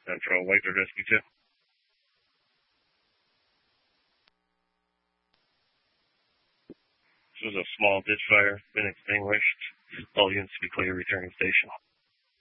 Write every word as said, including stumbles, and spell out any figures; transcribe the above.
Central Whitewood Rescue two. This was a small ditch fire, been extinguished. All units to be clear, returning station.